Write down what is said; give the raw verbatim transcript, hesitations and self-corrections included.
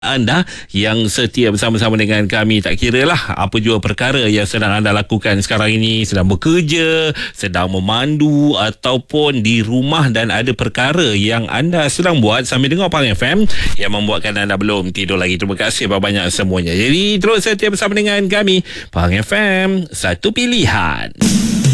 anda yang setia bersama-sama dengan kami. Tak kira lah apa jua perkara yang sedang anda lakukan sekarang ini, sedang bekerja, sedang memandu ataupun di rumah dan ada perkara yang anda sedang buat sambil dengar Pahang F M yang membuatkan anda belum tidur lagi. Terima kasih banyak semuanya. Jadi terus setia bersama dengan kami. Pahang F M, satu pilihan.